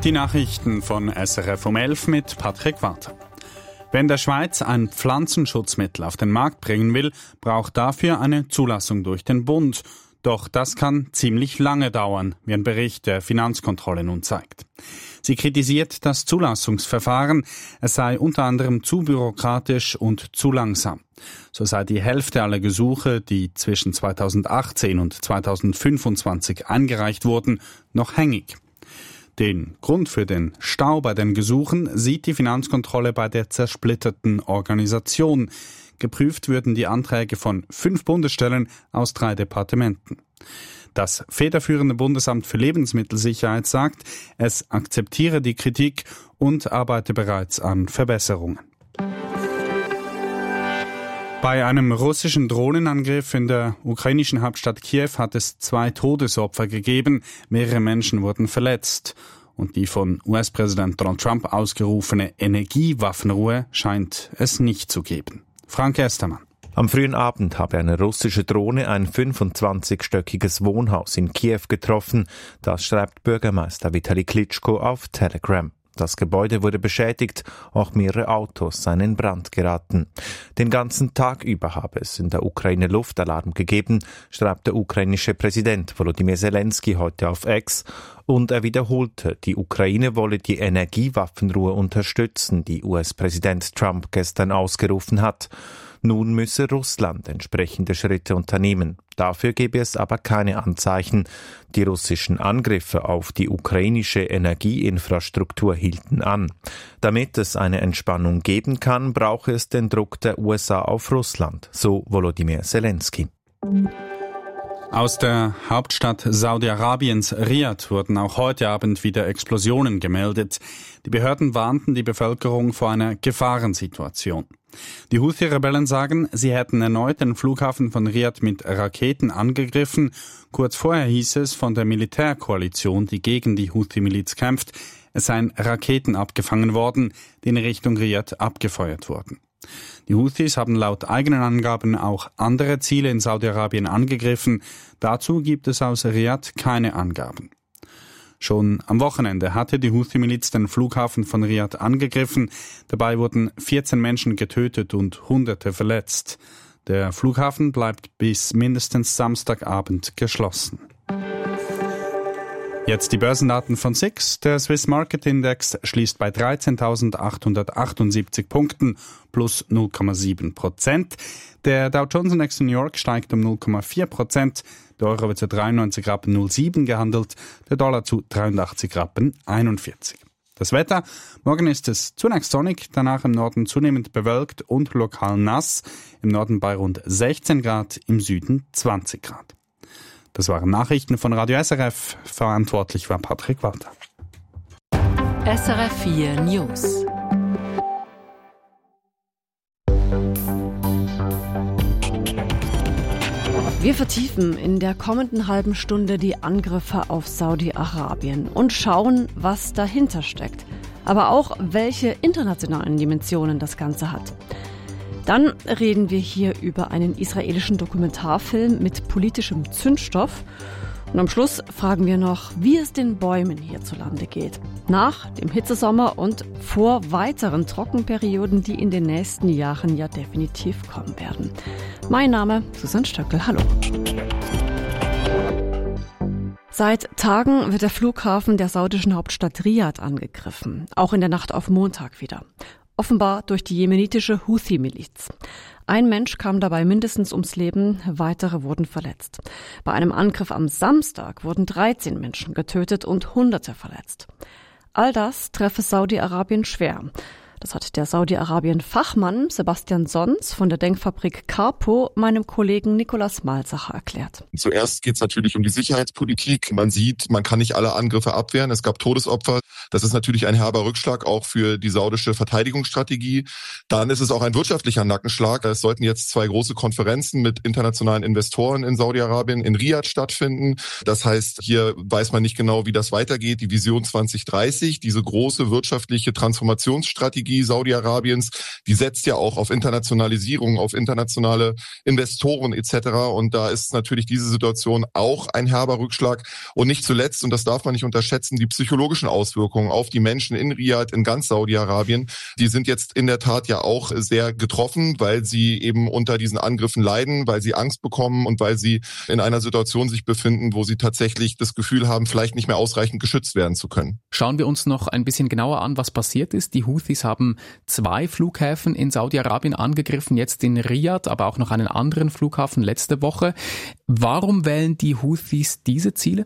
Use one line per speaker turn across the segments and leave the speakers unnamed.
Die Nachrichten von SRF um 11 mit Patrick Walter. Wer in der Schweiz ein Pflanzenschutzmittel auf den Markt bringen will, braucht dafür eine Zulassung durch den Bund. Doch das kann ziemlich lange dauern, wie ein Bericht der Finanzkontrolle nun zeigt. Sie kritisiert das Zulassungsverfahren, es sei unter anderem zu bürokratisch und zu langsam. So sei die Hälfte aller Gesuche, die zwischen 2018 und 2025 eingereicht wurden, noch hängig. Den Grund für den Stau bei den Gesuchen sieht die Finanzkontrolle bei der zersplitterten Organisation. Geprüft würden die Anträge von 5 Bundesstellen aus 3 Departementen. Das federführende Bundesamt für Lebensmittelsicherheit sagt, es akzeptiere die Kritik und arbeite bereits an Verbesserungen. Bei einem russischen Drohnenangriff in der ukrainischen Hauptstadt Kiew hat es 2 Todesopfer gegeben, mehrere Menschen wurden verletzt. Und die von US-Präsident Donald Trump ausgerufene Energiewaffenruhe scheint es nicht zu geben. Frank Estermann.
Am frühen Abend habe eine russische Drohne ein 25-stöckiges Wohnhaus in Kiew getroffen. Das schreibt Bürgermeister Vitali Klitschko auf Telegram. Das Gebäude wurde beschädigt, auch mehrere Autos seien in Brand geraten. Den ganzen Tag über habe es in der Ukraine Luftalarm gegeben, schreibt der ukrainische Präsident Volodymyr Zelensky heute auf X. Und er wiederholte, die Ukraine wolle die Energiewaffenruhe unterstützen, die US-Präsident Trump gestern ausgerufen hat. Nun müsse Russland entsprechende Schritte unternehmen. Dafür gebe es aber keine Anzeichen. Die russischen Angriffe auf die ukrainische Energieinfrastruktur hielten an. Damit es eine Entspannung geben kann, brauche es den Druck der USA auf Russland, so Volodymyr Zelensky.
Aus der Hauptstadt Saudi-Arabiens Riad wurden auch heute Abend wieder Explosionen gemeldet. Die Behörden warnten die Bevölkerung vor einer Gefahrensituation. Die Houthi-Rebellen sagen, sie hätten erneut den Flughafen von Riad mit Raketen angegriffen. Kurz vorher hieß es von der Militärkoalition, die gegen die Houthi-Miliz kämpft, es seien Raketen abgefangen worden, die in Richtung Riad abgefeuert wurden. Die Houthis haben laut eigenen Angaben auch andere Ziele in Saudi-Arabien angegriffen. Dazu gibt es aus Riad keine Angaben. Schon am Wochenende hatte die Houthi-Miliz den Flughafen von Riad angegriffen. Dabei wurden 14 Menschen getötet und Hunderte verletzt. Der Flughafen bleibt bis mindestens Samstagabend geschlossen. Jetzt die Börsendaten von SIX. Der Swiss Market Index schließt bei 13.878 Punkten plus 0,7%. Der Dow Jones Index in New York steigt um 0,4%. Der Euro wird zu 93,07 gehandelt, der Dollar zu 83,41. Das Wetter: Morgen ist es zunächst sonnig, danach im Norden zunehmend bewölkt und lokal nass. Im Norden bei rund 16 Grad, im Süden 20 Grad. Das waren Nachrichten von Radio SRF. Verantwortlich war Patrick Walter.
SRF 4 News. Wir vertiefen in der kommenden halben Stunde die Angriffe auf Saudi-Arabien und schauen, was dahinter steckt. Aber auch, welche internationalen Dimensionen das Ganze hat. Dann reden wir hier über einen israelischen Dokumentarfilm mit politischem Zündstoff. Und am Schluss fragen wir noch, wie es den Bäumen hierzulande geht. Nach dem Hitzesommer und vor weiteren Trockenperioden, die in den nächsten Jahren ja definitiv kommen werden. Mein Name Susanne Stöckel, hallo. Seit Tagen wird der Flughafen der saudischen Hauptstadt Riad angegriffen, auch in der Nacht auf Montag wieder. Offenbar durch die jemenitische Houthi-Miliz. Ein Mensch kam dabei mindestens ums Leben, weitere wurden verletzt. Bei einem Angriff am Samstag wurden 13 Menschen getötet und Hunderte verletzt. All das treffe Saudi-Arabien schwer. Das hat der Saudi-Arabien-Fachmann Sebastian Sons von der Denkfabrik Carpo meinem Kollegen Nikolaus Malzacher erklärt.
Zuerst geht es natürlich um die Sicherheitspolitik. Man sieht, man kann nicht alle Angriffe abwehren. Es gab Todesopfer. Das ist natürlich ein herber Rückschlag auch für die saudische Verteidigungsstrategie. Dann ist es auch ein wirtschaftlicher Nackenschlag. Es sollten jetzt 2 große Konferenzen mit internationalen Investoren in Saudi-Arabien in Riad stattfinden. Das heißt, hier weiß man nicht genau, wie das weitergeht. Die Vision 2030, diese große wirtschaftliche Transformationsstrategie, Strategie Saudi-Arabiens, die setzt ja auch auf Internationalisierung, auf internationale Investoren etc. Und da ist natürlich diese Situation auch ein herber Rückschlag. Und nicht zuletzt, und das darf man nicht unterschätzen, die psychologischen Auswirkungen auf die Menschen in Riyadh, in ganz Saudi-Arabien, die sind jetzt in der Tat ja auch sehr getroffen, weil sie eben unter diesen Angriffen leiden, weil sie Angst bekommen und weil sie in einer Situation sich befinden, wo sie tatsächlich das Gefühl haben, vielleicht nicht mehr ausreichend geschützt werden zu können.
Schauen wir uns noch ein bisschen genauer an, was passiert ist. Die Houthis haben 2 Flughäfen in Saudi-Arabien angegriffen, jetzt in Riyadh, aber auch noch einen anderen Flughafen letzte Woche. Warum wählen die Houthis diese Ziele?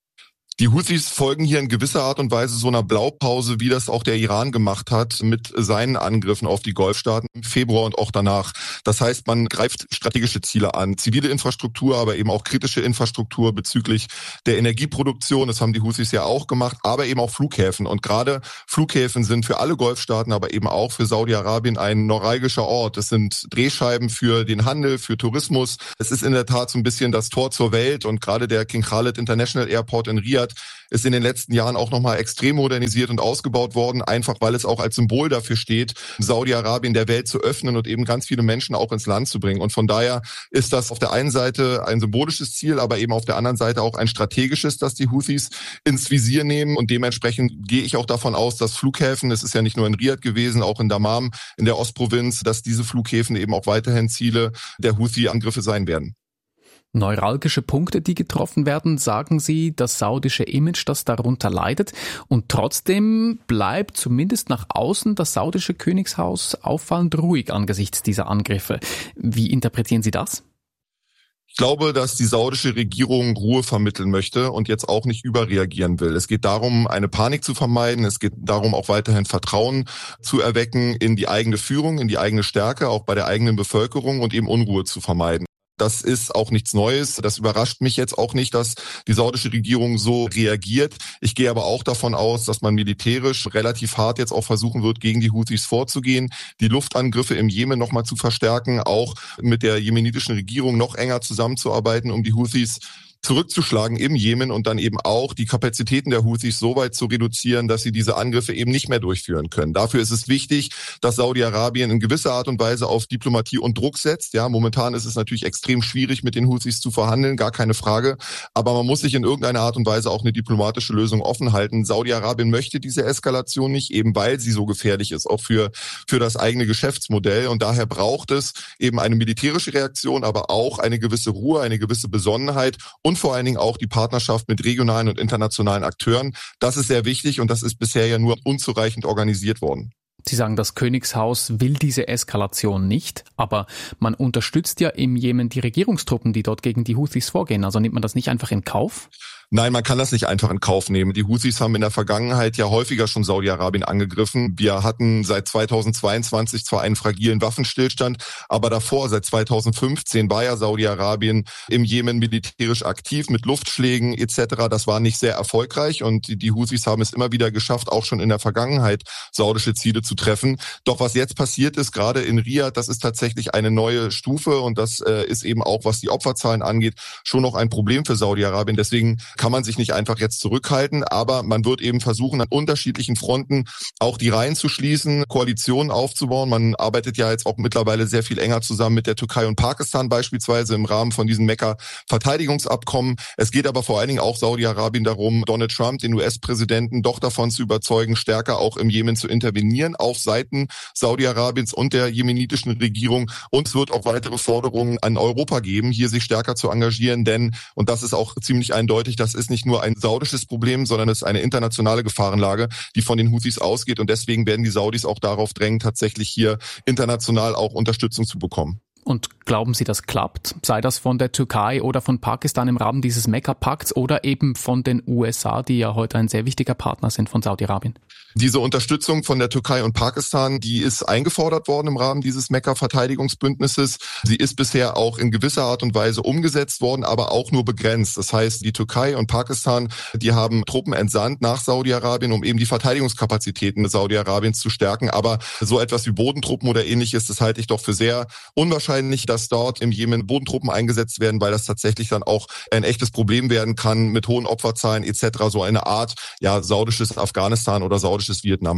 Die Houthis folgen hier in gewisser Art und Weise so einer Blaupause, wie das auch der Iran gemacht hat mit seinen Angriffen auf die Golfstaaten im Februar und auch danach. Das heißt, man greift strategische Ziele an, zivile Infrastruktur, aber eben auch kritische Infrastruktur bezüglich der Energieproduktion. Das haben die Houthis ja auch gemacht, aber eben auch Flughäfen. Und gerade Flughäfen sind für alle Golfstaaten, aber eben auch für Saudi-Arabien ein neuralgischer Ort. Das sind Drehscheiben für den Handel, für Tourismus. Es ist in der Tat so ein bisschen das Tor zur Welt und gerade der King Khalid International Airport in Riyadh ist in den letzten Jahren auch nochmal extrem modernisiert und ausgebaut worden, einfach weil es auch als Symbol dafür steht, Saudi-Arabien der Welt zu öffnen und eben ganz viele Menschen auch ins Land zu bringen. Und von daher ist das auf der einen Seite ein symbolisches Ziel, aber eben auf der anderen Seite auch ein strategisches, das die Houthis ins Visier nehmen. Und dementsprechend gehe ich auch davon aus, dass Flughäfen, es ist ja nicht nur in Riyadh gewesen, auch in Dammam, in der Ostprovinz, dass diese Flughäfen eben auch weiterhin Ziele der Houthi-Angriffe sein werden.
Neuralgische Punkte, die getroffen werden, sagen Sie, das saudische Image, das darunter leidet. Und trotzdem bleibt zumindest nach außen das saudische Königshaus auffallend ruhig angesichts dieser Angriffe. Wie interpretieren Sie das?
Ich glaube, dass die saudische Regierung Ruhe vermitteln möchte und jetzt auch nicht überreagieren will. Es geht darum, eine Panik zu vermeiden. Es geht darum, auch weiterhin Vertrauen zu erwecken in die eigene Führung, in die eigene Stärke, auch bei der eigenen Bevölkerung und eben Unruhe zu vermeiden. Das ist auch nichts Neues. Das überrascht mich jetzt auch nicht, dass die saudische Regierung so reagiert. Ich gehe aber auch davon aus, dass man militärisch relativ hart jetzt auch versuchen wird, gegen die Houthis vorzugehen, die Luftangriffe im Jemen nochmal zu verstärken, auch mit der jemenitischen Regierung noch enger zusammenzuarbeiten, um die Houthis zurückzuschlagen im Jemen und dann eben auch die Kapazitäten der Houthis so weit zu reduzieren, dass sie diese Angriffe eben nicht mehr durchführen können. Dafür ist es wichtig, dass Saudi-Arabien in gewisser Art und Weise auf Diplomatie und Druck setzt. Ja, momentan ist es natürlich extrem schwierig, mit den Houthis zu verhandeln, gar keine Frage. Aber man muss sich in irgendeiner Art und Weise auch eine diplomatische Lösung offen halten. Saudi-Arabien möchte diese Eskalation nicht, eben weil sie so gefährlich ist, auch für das eigene Geschäftsmodell. Und daher braucht es eben eine militärische Reaktion, aber auch eine gewisse Ruhe, eine gewisse Besonnenheit und vor allen Dingen auch die Partnerschaft mit regionalen und internationalen Akteuren. Das ist sehr wichtig und das ist bisher ja nur unzureichend organisiert worden.
Sie sagen, das Königshaus will diese Eskalation nicht, aber man unterstützt ja im Jemen die Regierungstruppen, die dort gegen die Houthis vorgehen. Also nimmt man das nicht einfach in Kauf?
Nein, man kann das nicht einfach in Kauf nehmen. Die Houthis haben in der Vergangenheit ja häufiger schon Saudi-Arabien angegriffen. Wir hatten seit 2022 zwar einen fragilen Waffenstillstand, aber davor, seit 2015, war ja Saudi-Arabien im Jemen militärisch aktiv mit Luftschlägen etc. Das war nicht sehr erfolgreich und die Houthis haben es immer wieder geschafft, auch schon in der Vergangenheit saudische Ziele zu treffen. Doch was jetzt passiert ist, gerade in Riyadh, das ist tatsächlich eine neue Stufe und das ist eben auch, was die Opferzahlen angeht, schon noch ein Problem für Saudi-Arabien. Deswegen kann man sich nicht einfach jetzt zurückhalten, aber man wird eben versuchen, an unterschiedlichen Fronten auch die Reihen zu schließen, Koalitionen aufzubauen. Man arbeitet ja jetzt auch mittlerweile sehr viel enger zusammen mit der Türkei und Pakistan beispielsweise im Rahmen von diesem Mekka-Verteidigungsabkommen. Es geht aber vor allen Dingen auch Saudi-Arabien darum, Donald Trump, den US-Präsidenten, doch davon zu überzeugen, stärker auch im Jemen zu intervenieren, auf Seiten Saudi-Arabiens und der jemenitischen Regierung. Und es wird auch weitere Forderungen an Europa geben, hier sich stärker zu engagieren, denn, und das ist auch ziemlich eindeutig, das ist nicht nur ein saudisches Problem, sondern es ist eine internationale Gefahrenlage, die von den Houthis ausgeht. Und deswegen werden die Saudis auch darauf drängen, tatsächlich hier international auch Unterstützung zu bekommen.
Und glauben Sie, das klappt? Sei das von der Türkei oder von Pakistan im Rahmen dieses Mekka-Pakts oder eben von den USA, die ja heute ein sehr wichtiger Partner sind von Saudi-Arabien?
Diese Unterstützung von der Türkei und Pakistan, die ist eingefordert worden im Rahmen dieses Mekka-Verteidigungsbündnisses. Sie ist bisher auch in gewisser Art und Weise umgesetzt worden, aber auch nur begrenzt. Das heißt, die Türkei und Pakistan, die haben Truppen entsandt nach Saudi-Arabien, um eben die Verteidigungskapazitäten Saudi-Arabiens zu stärken. Aber so etwas wie Bodentruppen oder ähnliches, das halte ich doch für sehr unwahrscheinlich, dass dort im Jemen Bodentruppen eingesetzt werden, weil das tatsächlich dann auch ein echtes Problem werden kann mit hohen Opferzahlen etc. So eine Art, ja, saudisches Afghanistan oder saudisches Vietnam.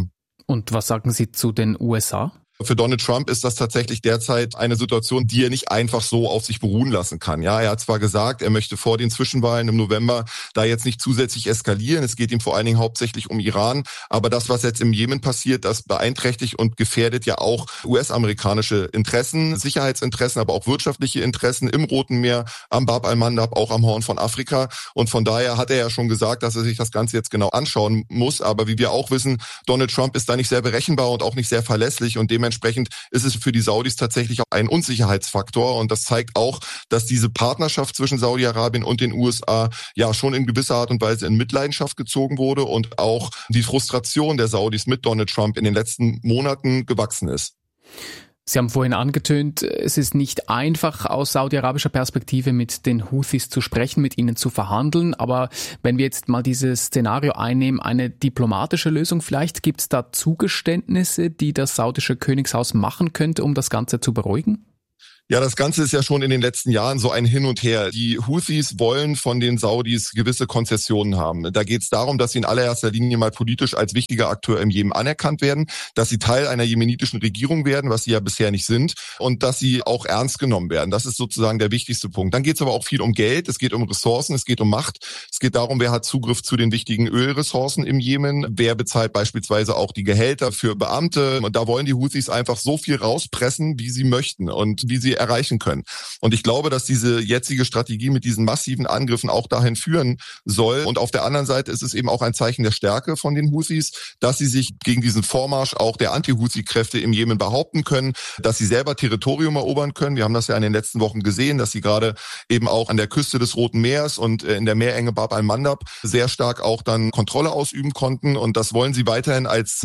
Und was sagen Sie zu den USA?
Für Donald Trump ist das tatsächlich derzeit eine Situation, die er nicht einfach so auf sich beruhen lassen kann. Ja, er hat zwar gesagt, er möchte vor den Zwischenwahlen im November da jetzt nicht zusätzlich eskalieren. Es geht ihm vor allen Dingen hauptsächlich um Iran. Aber das, was jetzt im Jemen passiert, das beeinträchtigt und gefährdet ja auch US-amerikanische Interessen, Sicherheitsinteressen, aber auch wirtschaftliche Interessen im Roten Meer, am Bab al-Mandab, auch am Horn von Afrika. Und von daher hat er ja schon gesagt, dass er sich das Ganze jetzt genau anschauen muss. Aber wie wir auch wissen, Donald Trump ist da nicht sehr berechenbar und auch nicht sehr verlässlich, und dementsprechend ist es für die Saudis tatsächlich auch ein Unsicherheitsfaktor, und das zeigt auch, dass diese Partnerschaft zwischen Saudi-Arabien und den USA ja schon in gewisser Art und Weise in Mitleidenschaft gezogen wurde und auch die Frustration der Saudis mit Donald Trump in den letzten Monaten gewachsen ist.
Sie haben vorhin angetönt, es ist nicht einfach aus saudi-arabischer Perspektive mit den Houthis zu sprechen, mit ihnen zu verhandeln. Aber wenn wir jetzt mal dieses Szenario einnehmen, eine diplomatische Lösung vielleicht, gibt es da Zugeständnisse, die das saudische Königshaus machen könnte, um das Ganze zu beruhigen?
Ja, das Ganze ist ja schon in den letzten Jahren so ein Hin und Her. Die Houthis wollen von den Saudis gewisse Konzessionen haben. Da geht es darum, dass sie in allererster Linie mal politisch als wichtiger Akteur im Jemen anerkannt werden, dass sie Teil einer jemenitischen Regierung werden, was sie ja bisher nicht sind, und dass sie auch ernst genommen werden. Das ist sozusagen der wichtigste Punkt. Dann geht es aber auch viel um Geld, es geht um Ressourcen, es geht um Macht. Es geht darum, wer hat Zugriff zu den wichtigen Ölressourcen im Jemen, wer bezahlt beispielsweise auch die Gehälter für Beamte. Und da wollen die Houthis einfach so viel rauspressen, wie sie möchten und wie sie erreichen können. Und ich glaube, dass diese jetzige Strategie mit diesen massiven Angriffen auch dahin führen soll. Und auf der anderen Seite ist es eben auch ein Zeichen der Stärke von den Houthis, dass sie sich gegen diesen Vormarsch auch der Anti-Houthi-Kräfte im Jemen behaupten können, dass sie selber Territorium erobern können. Wir haben das ja in den letzten Wochen gesehen, dass sie gerade eben auch an der Küste des Roten Meers und in der Meerenge Bab al-Mandab sehr stark auch dann Kontrolle ausüben konnten. Und das wollen sie weiterhin als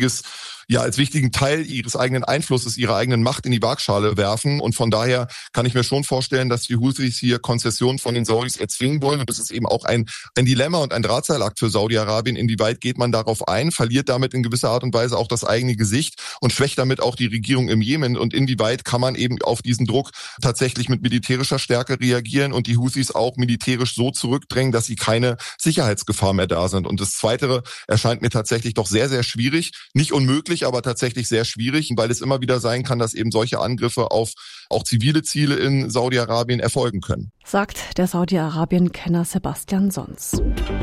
wichtigen Teil ihres eigenen Einflusses, ihrer eigenen Macht in die Waagschale werfen. Und von daher kann ich mir schon vorstellen, dass die Houthis hier Konzessionen von den Saudis erzwingen wollen. Und das ist eben auch ein Dilemma und ein Drahtseilakt für Saudi-Arabien. Inwieweit geht man darauf ein, verliert damit in gewisser Art und Weise auch das eigene Gesicht und schwächt damit auch die Regierung im Jemen? Und inwieweit kann man eben auf diesen Druck tatsächlich mit militärischer Stärke reagieren und die Houthis auch militärisch so zurückdrängen, dass sie keine Sicherheitsgefahr mehr da sind? Und das Zweite erscheint mir tatsächlich doch sehr, sehr schwierig. Nicht unmöglich, aber tatsächlich sehr schwierig, weil es immer wieder sein kann, dass eben solche Angriffe auf auch zivile Ziele in Saudi-Arabien erfolgen können.
Sagt der Saudi-Arabien-Kenner Sebastian Sons.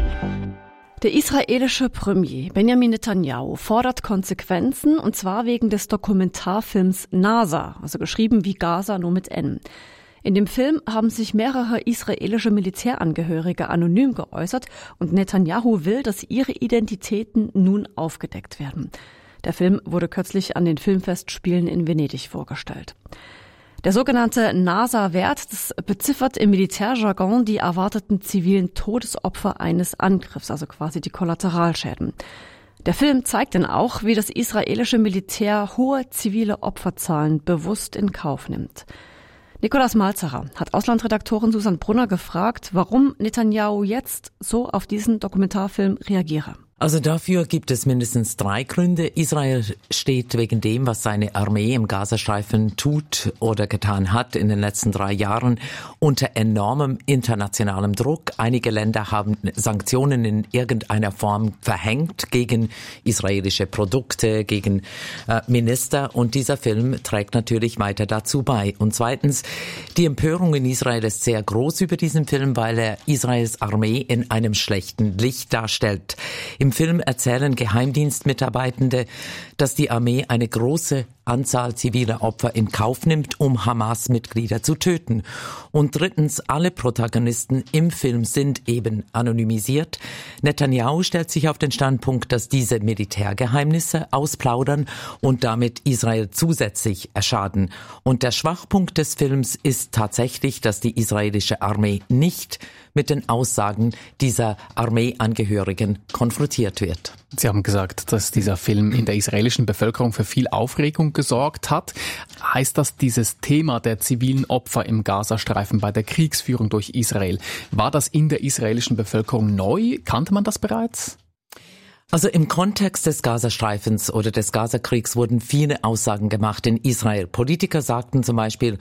Der israelische Premier Benjamin Netanyahu fordert Konsequenzen, und zwar wegen des Dokumentarfilms NASA, also geschrieben wie Gaza nur mit N. In dem Film haben sich mehrere israelische Militärangehörige anonym geäußert, und Netanyahu will, dass ihre Identitäten nun aufgedeckt werden. Der Film wurde kürzlich an den Filmfestspielen in Venedig vorgestellt. Der sogenannte NASA-Wert, das beziffert im Militärjargon die erwarteten zivilen Todesopfer eines Angriffs, also quasi die Kollateralschäden. Der Film zeigt dann auch, wie das israelische Militär hohe zivile Opferzahlen bewusst in Kauf nimmt. Nikolaus Malzerer hat Auslandredaktorin Susanne Brunner gefragt, warum Netanyahu jetzt so auf diesen Dokumentarfilm reagiere.
Also dafür gibt es mindestens 3 Gründe. Israel steht wegen dem, was seine Armee im Gazastreifen tut oder getan hat in den letzten 3 Jahren, unter enormem internationalem Druck. Einige Länder haben Sanktionen in irgendeiner Form verhängt gegen israelische Produkte, gegen Minister, und dieser Film trägt natürlich weiter dazu bei. Und zweitens, die Empörung in Israel ist sehr groß über diesen Film, weil er Israels Armee in einem schlechten Licht darstellt. Im Film erzählen Geheimdienstmitarbeitende, dass die Armee eine große Anzahl ziviler Opfer in Kauf nimmt, um Hamas-Mitglieder zu töten. Und drittens, alle Protagonisten im Film sind eben anonymisiert. Netanyahu stellt sich auf den Standpunkt, dass diese Militärgeheimnisse ausplaudern und damit Israel zusätzlich erschaden. Und der Schwachpunkt des Films ist tatsächlich, dass die israelische Armee nicht mit den Aussagen dieser Armeeangehörigen konfrontiert wird.
Sie haben gesagt, dass dieser Film in der israelischen Bevölkerung für viel Aufregung gesorgt hat. Heißt das, dieses Thema der zivilen Opfer im Gazastreifen bei der Kriegsführung durch Israel, war das in der israelischen Bevölkerung neu? Kannte man das bereits?
Also im Kontext des Gazastreifens oder des Gazakriegs wurden viele Aussagen gemacht in Israel. Politiker sagten zum Beispiel,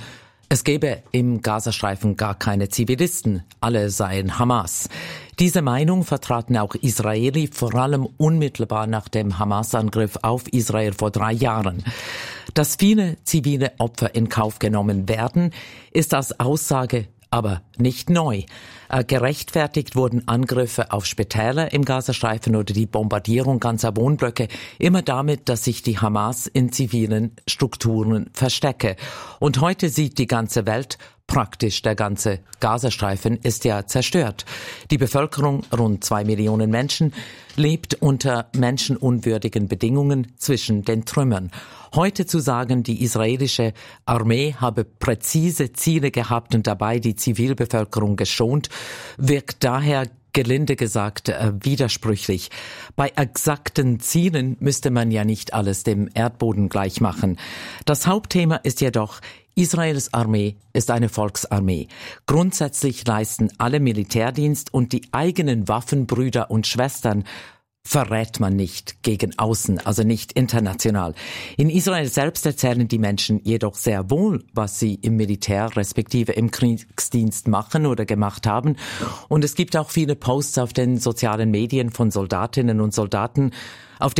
Es gäbe im Gazastreifen gar keine Zivilisten, alle seien Hamas. Diese Meinung vertraten auch Israeli, vor allem unmittelbar nach dem Hamas-Angriff auf Israel vor 3 Jahren. Dass viele zivile Opfer in Kauf genommen werden, ist als Aussage aber nicht neu. Gerechtfertigt wurden Angriffe auf Spitäler im Gazastreifen oder die Bombardierung ganzer Wohnblöcke immer damit, dass sich die Hamas in zivilen Strukturen verstecke. Und heute sieht die ganze Welt, praktisch der ganze Gazastreifen ist ja zerstört. Die Bevölkerung, rund 2 Millionen Menschen, lebt unter menschenunwürdigen Bedingungen zwischen den Trümmern. Heute zu sagen, die israelische Armee habe präzise Ziele gehabt und dabei die Zivilbevölkerung geschont, wirkt daher gelinde gesagt widersprüchlich. Bei exakten Zielen müsste man ja nicht alles dem Erdboden gleich machen. Das Hauptthema ist jedoch, Israels Armee ist eine Volksarmee. Grundsätzlich leisten alle Militärdienst und die eigenen Waffenbrüder und Schwestern verrät man nicht gegen außen, also nicht international. In Israel selbst erzählen die Menschen jedoch sehr wohl, was sie im Militär respektive im Kriegsdienst machen oder gemacht haben. Und es gibt auch viele Posts auf den sozialen Medien von Soldatinnen und Soldaten, auf